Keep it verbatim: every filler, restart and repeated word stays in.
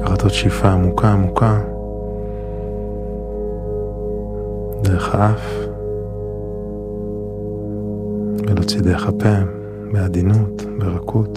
לקחת עוד שאיפה עמוקה עמוקה דרך האף ולהוציא דרך הפה בעדינות, ברכות.